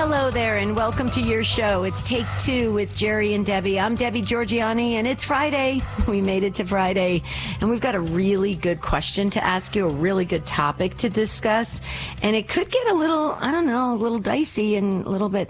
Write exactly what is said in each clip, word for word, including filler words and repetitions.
Hello there, and welcome to your show. It's Take Two with Jerry and Debbie. I'm Debbie Georgiani, and it's Friday. We made it to Friday, and we've got a really good question to ask you, a really good topic to discuss, and it could get a little, I don't know, a little dicey and a little bit,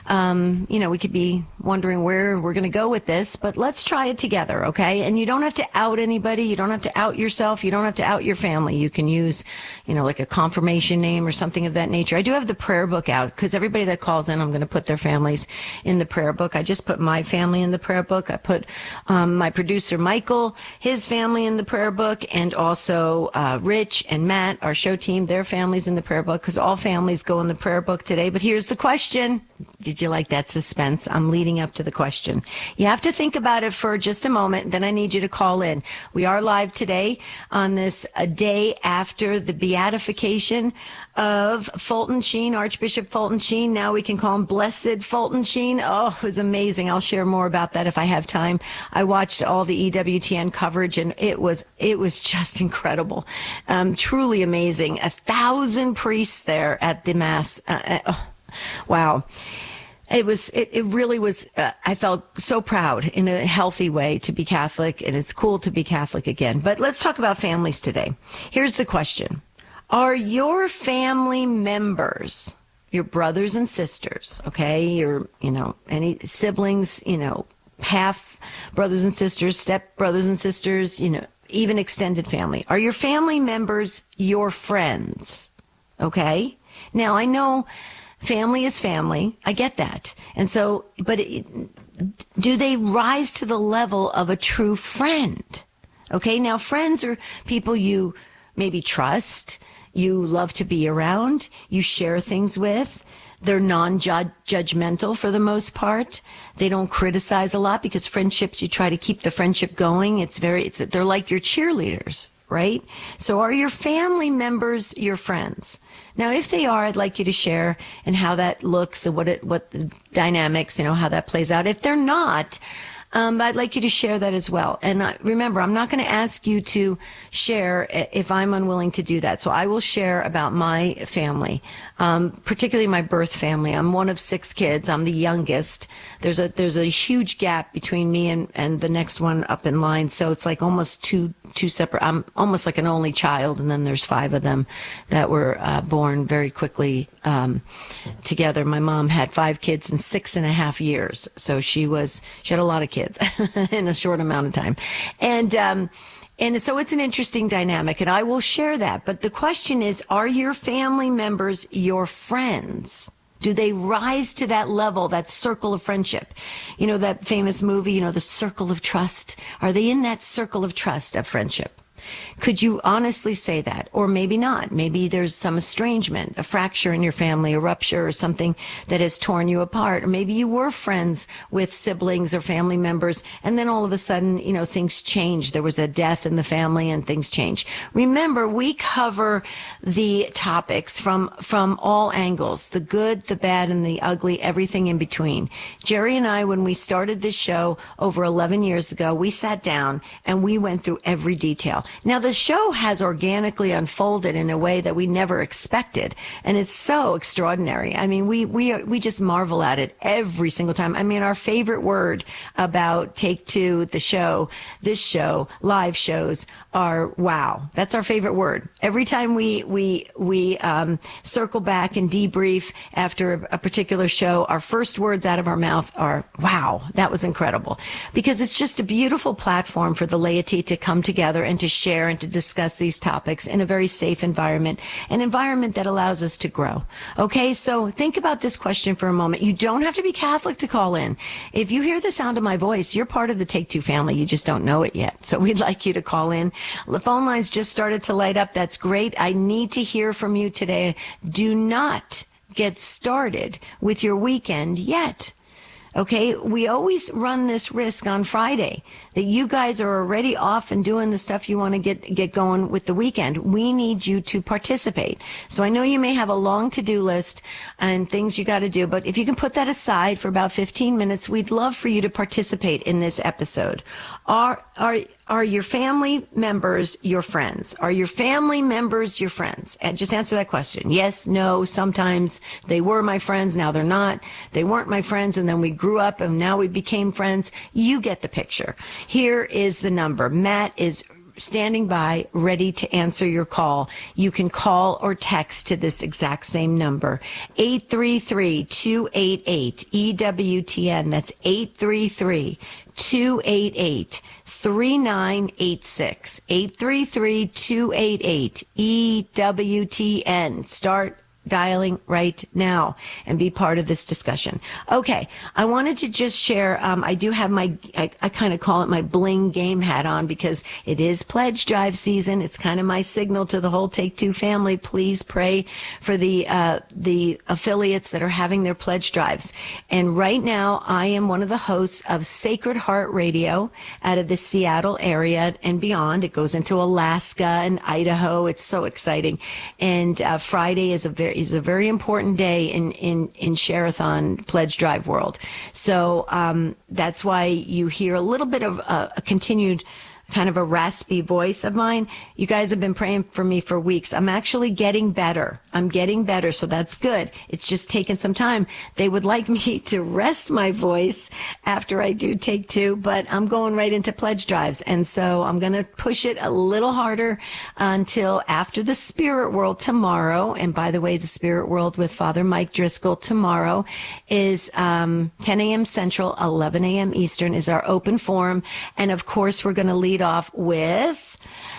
um, you know, we could be wondering where we're going to go with this, but let's try it together, okay? And you don't have to out anybody. You don't have to out yourself. You don't have to out your family. You can use, you know, like a confirmation name or something of that nature. I do have the prayer book out because everybody that calls in, I'm going to put their families in the prayer book. I just put my family in the prayer book. I put um, my producer, Michael, his family in the prayer book, and also uh, Rich and Matt, our show team, their families in the prayer book, because all families go in the prayer book today. But here's the question. Did you like that suspense? I'm leading up to the question. You have to think about it for just a moment. Then I need you to call in. We are live today on this a day after the beatification of Fulton Sheen, Archbishop Fulton Sheen. Now we can call him Blessed Fulton Sheen. Oh, it was amazing. I'll share more about that if I have time. I watched all the E W T N coverage, and it was it was just incredible, um, truly amazing. A thousand priests there at the Mass. Uh, uh, oh, wow. It was, it, it really was, uh, I felt so proud in a healthy way to be Catholic, and it's cool to be Catholic again. But let's talk about families today. Here's the question. Are your family members, your brothers and sisters, okay, your, you know, any siblings, you know, half brothers and sisters, step brothers and sisters, you know, even extended family, are your family members your friends? Okay? Now, I know family is family. I get that. And so, but it, do they rise to the level of a true friend? Okay. Now, friends are people you maybe trust, you love to be around, you share things with. They're non-judgmental for the most part. They don't criticize a lot, because friendships, you try to keep the friendship going. It's very, it's, they're like your cheerleaders. Right? So are your family members your friends? Now, if they are, I'd like you to share and how that looks and what it, what the dynamics, you know, how that plays out. If they're not, um, I'd like you to share that as well. And uh, remember, I'm not going to ask you to share if I'm unwilling to do that. So I will share about my family, um, particularly my birth family. I'm one of six kids. I'm the youngest. There's a there's a huge gap between me and, and the next one up in line. So it's like almost two two separate. I'm almost like an only child, and then there's five of them that were uh, born very quickly um, together. My mom had five kids in six and a half years, so she was she had a lot of kids in a short amount of time, and um, and so it's an interesting dynamic, and I will share that. But the question is, are your family members your friends? Do they rise to that level, that circle of friendship? You know, that famous movie, you know, The Circle of Trust. Are they in that circle of trust of friendship? Could you honestly say that? Or maybe not. Maybe there's some estrangement, a fracture in your family, a rupture, or something that has torn you apart. Or maybe you were friends with siblings or family members, and then all of a sudden, you know, things changed. There was a death in the family and things changed. Remember, we cover the topics from, from all angles, the good, the bad, and the ugly, everything in between. Jerry and I, when we started this show over eleven years ago, we sat down and we went through every detail. Now, the show has organically unfolded in a way that we never expected, and it's so extraordinary. I mean, we we are, we just marvel at it every single time. I mean, our favorite word about Take Two, the show, this show, live shows, are wow. That's our favorite word. Every time we we we um, circle back and debrief after a, a particular show, our first words out of our mouth are wow. That was incredible, because it's just a beautiful platform for the laity to come together and to share and to discuss these topics in a very safe environment, an environment that allows us to grow. Okay, so think about this question for a moment. You don't have to be Catholic to call in. If you hear the sound of my voice, you're part of the Take Two family. You just don't know it yet. So we'd like you to call in. The phone lines just started to light up. That's great. I need to hear from you today. Do not get started with your weekend yet. Okay, we always run this risk on Friday that you guys are already off and doing the stuff you want to get get going with the weekend. We need you to participate. So I know you may have a long to-do list and things you got to do, but if you can put that aside for about fifteen minutes, we'd love for you to participate in this episode. Are are are your family members your friends? Are your family members your friends? And just answer that question. Yes, no, sometimes they were my friends, now they're not. They weren't my friends, and then we grew up and now we became friends. You get the picture. Here is the number. Matt is standing by, ready to answer your call. You can call or text to this exact same number, eight three three, two eight eight, E W T N. That's eight three three, two eight eight, three nine eight six, eight three three, two eight eight, E W T N. Start dialing right now and be part of this discussion. Okay, I wanted to just share, um, I do have my, I, I kind of call it my bling game hat on because it is pledge drive season. It's kind of my signal to the whole Take Two family. Please pray for the, uh, the affiliates that are having their pledge drives. And right now I am one of the hosts of Sacred Heart Radio out of the Seattle area and beyond. It goes into Alaska and Idaho. It's so exciting. And uh, Friday is a very is a very important day in, in, in Share-a-thon Pledge Drive world. So um, that's why you hear a little bit of a, a continued kind of a raspy voice of mine. You guys have been praying for me for weeks. I'm actually getting better. I'm getting better, so that's good. It's just taken some time. They would like me to rest my voice after I do Take Two, but I'm going right into pledge drives, and so I'm going to push it a little harder until after the Spirit World tomorrow. And by the way, the Spirit World with Father Mike Driscoll tomorrow is um, ten a.m. Central, eleven a.m. Eastern is our open forum, and of course we're going to lead off with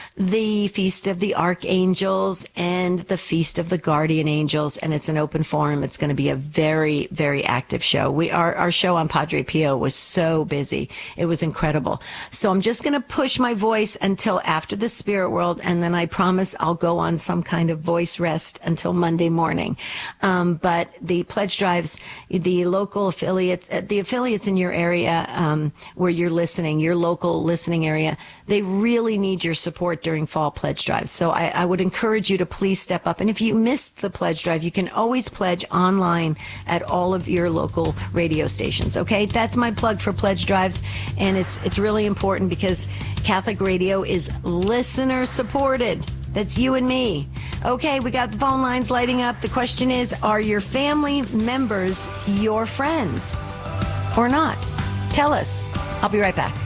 the Feast of the Archangels and the Feast of the Guardian Angels, and it's an open forum. It's going to be a very, very active show. We our, our show on Padre Pio was so busy. It was incredible. So I'm just going to push my voice until after the Spirit World, and then I promise I'll go on some kind of voice rest until Monday morning. Um, but the pledge drives, the local affiliate, uh, the affiliates in your area um, where you're listening, your local listening area, they really need your support during fall pledge drives. So I, I would encourage you to please step up. And if you missed the pledge drive, you can always pledge online at all of your local radio stations. Okay, that's my plug for pledge drives, and it's it's really important because Catholic radio is listener supported. That's you and me. Okay, we got the phone lines lighting up. The question is, are your family members your friends or not? Tell us. I'll be right back.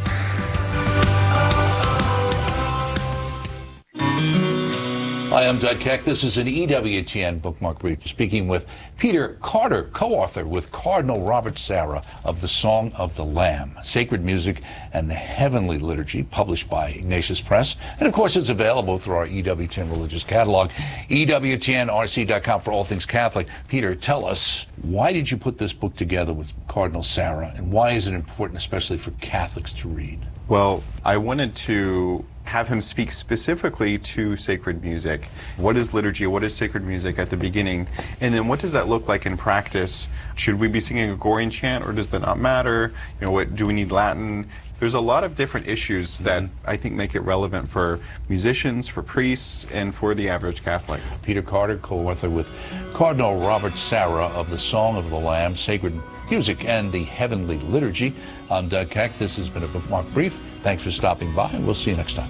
Hi, I'm Doug Keck. This is an E W T N Bookmark Brief, speaking with Peter Carter, co-author with Cardinal Robert Sarah of The Song of the Lamb, Sacred Music and the Heavenly Liturgy, published by Ignatius Press. And, of course, it's available through our E W T N religious catalog, E W T N R C dot com for all things Catholic. Peter, tell us, why did you put this book together with Cardinal Sarah, and why is it important, especially for Catholics, to read? Well, I wanted to have him speak specifically to sacred music. What is liturgy? What is sacred music at the beginning? And then what does that look like in practice? Should we be singing a Gregorian chant, or does that not matter? You know, what do we need Latin? There's a lot of different issues that I think make it relevant for musicians, for priests, and for the average Catholic. Peter Carter, co-author with Cardinal Robert Sarah of The Song of the Lamb, Sacred Music and the Heavenly Liturgy. I'm Doug Keck. This has been a Bookmark Brief. Thanks for stopping by, and we'll see you next time.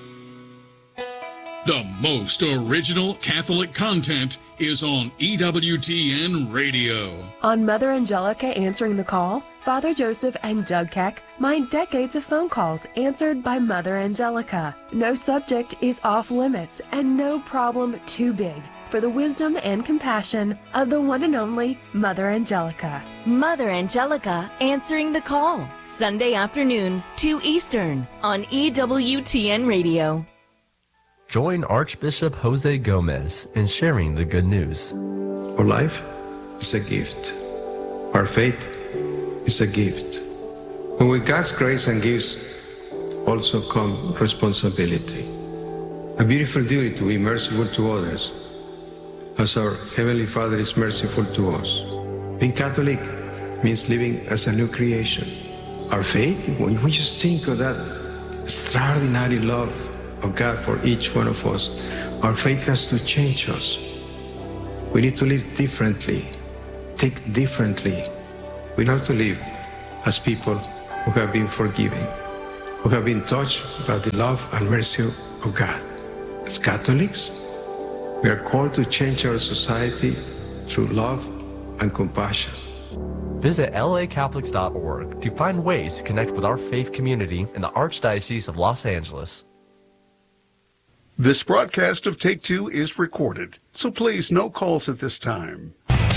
The most original Catholic content is on E W T N Radio. On Mother Angelica Answering the Call, Father Joseph and Doug Keck mind decades of phone calls answered by Mother Angelica. No subject is off limits and no problem too big for the wisdom and compassion of the one and only Mother Angelica. Mother Angelica Answering the Call, Sunday afternoon, two Eastern, on E W T N Radio. Join Archbishop Jose Gomez in sharing the good news. Our life is a gift. Our faith is a gift. And with God's grace and gifts also come responsibility. A beautiful duty to be merciful to others, as our Heavenly Father is merciful to us. Being Catholic means living as a new creation. Our faith, when we just think of that extraordinary love of God for each one of us, our faith has to change us. We need to live differently, think differently. We have to live as people who have been forgiven, who have been touched by the love and mercy of God. As Catholics, we are called to change our society through love and compassion. Visit L A Catholics dot org to find ways to connect with our faith community in the Archdiocese of Los Angeles. This broadcast of Take Two is recorded, so please no calls at this time.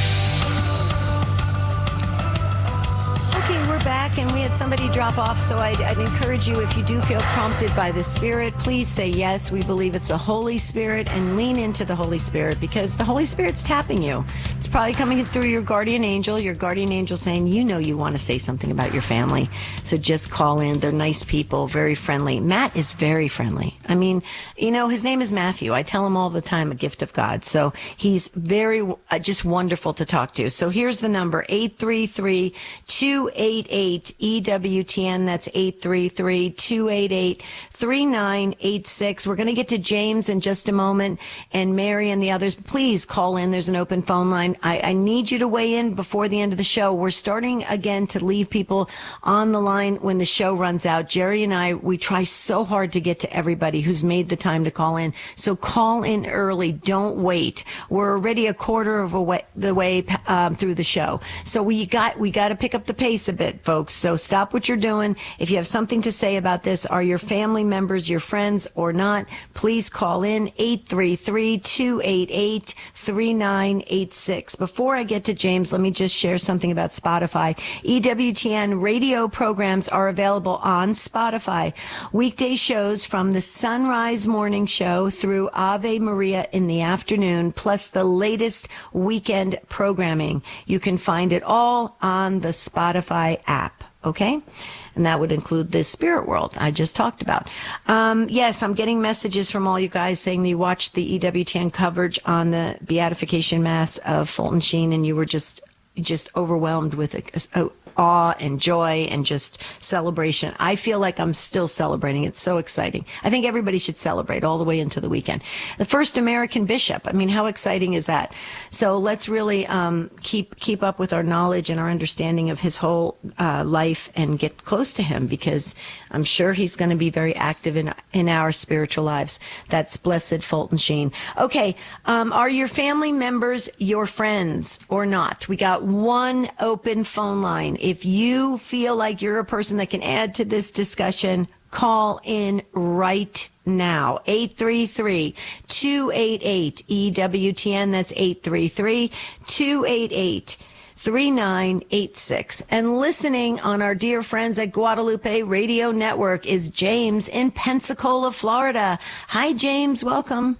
Okay, we're back, and we had somebody drop off, so I'd, I'd encourage you, if you do feel prompted by the Spirit, please say yes. We believe it's the Holy Spirit, and lean into the Holy Spirit, because the Holy Spirit's tapping you. It's probably coming through your guardian angel, your guardian angel saying, you know you want to say something about your family, so just call in. They're nice people, very friendly. Matt is very friendly. I mean, you know, his name is Matthew. I tell him all the time, a gift of God. So he's very, uh, just wonderful to talk to. So here's the number, eight three three, two eight eight, E W T N. That's eight three three, two eight eight, three nine eight six. We're going to get to James in just a moment, and Mary and the others. Please call in. There's an open phone line. I, I need you to weigh in before the end of the show. We're starting again to leave people on the line when the show runs out. Jerry and I, we try so hard to get to everybody who's made the time to call in. So call in early. Don't wait. We're already a quarter of a way, the way um, through the show. So we got we got to pick up the pace a bit, folks. So stop what you're doing. If you have something to say about this, are your family members your friends or not? Please call in eight three three, two eight eight, three nine eight six. Before I get to James, let me just share something about Spotify. E W T N radio programs are available on Spotify. Weekday shows from the Sunrise Morning Show through Ave Maria in the afternoon, plus the latest weekend programming. You can find it all on the Spotify app, okay? And that would include the Spirit World I just talked about. Um, yes, I'm getting messages from all you guys saying that you watched the E W T N coverage on the beatification mass of Fulton Sheen, and you were just just overwhelmed with a, a, awe and joy and just celebration. I feel like I'm still celebrating. It's so exciting. I think everybody should celebrate all the way into the weekend. The first American bishop. I mean, how exciting is that? So let's really um, keep keep up with our knowledge and our understanding of his whole uh, life and get close to him, because I'm sure he's going to be very active in in our spiritual lives. That's Blessed Fulton Sheen. Okay, um, are your family members your friends or not? We got one open phone line. If you feel like you're a person that can add to this discussion, call in right now. eight three three, two eight eight, E W T N. That's eight three three, two eight eight, three nine eight six. And listening on our dear friends at Guadalupe Radio Network is James in Pensacola, Florida. Hi, James. Welcome.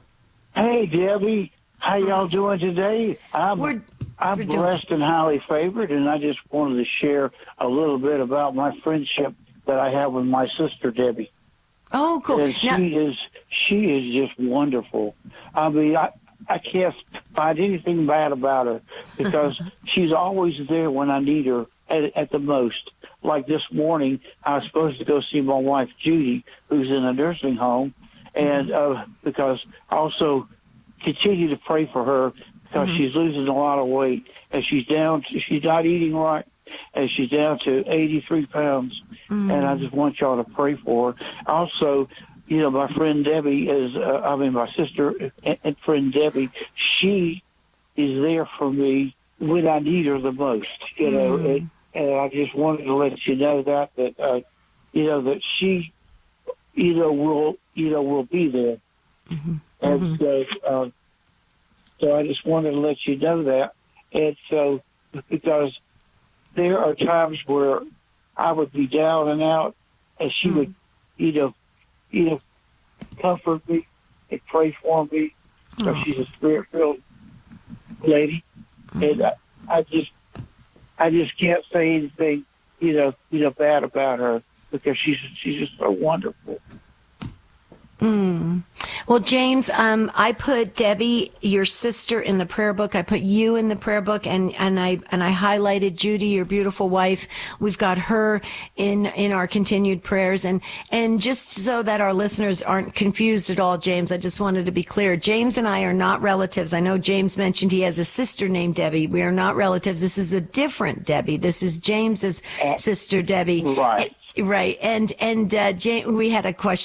Hey, Debbie. How y'all doing today? I'm, We're I'm blessed and highly favored, and I just wanted to share a little bit about my friendship that I have with my sister, Debbie. Oh, cool. And she now, is she is just wonderful. I mean, I, I can't find anything bad about her, because she's always there when I need her at, at the most. Like this morning, I was supposed to go see my wife, Judy, who's in a nursing home, and uh, because also continue to pray for her, because mm-hmm. she's losing a lot of weight, and she's down to, she's not eating right, and she's down to eighty-three pounds. Mm-hmm. And I just want y'all to pray for her. Also, you know, my friend Debbie is, uh, I mean, my sister and, and friend Debbie, she is there for me when I need her the most, you know, mm-hmm. and, and I just wanted to let you know that, that, uh, you know, that she, you know, will, you know, will be there. Mm-hmm. And mm-hmm. so, uh, so I just wanted to let you know that. And so, because there are times where I would be down and out, and she mm-hmm. would, you know, you know, comfort me and pray for me. So oh. she's a spirit-filled lady, mm-hmm. and I, I just, I just can't say anything, you know, you know, bad about her, because she's she's just so wonderful. Mm. Well, James, um, I put Debbie, your sister, in the prayer book. I put you in the prayer book, and, and I and I highlighted Judy, your beautiful wife. We've got her in in our continued prayers. And and just so that our listeners aren't confused at all, James, I just wanted to be clear. James and I are not relatives. I know James mentioned he has a sister named Debbie. We are not relatives. This is a different Debbie. This is James's sister, Debbie. Right. Right. And and uh, James, we had a question.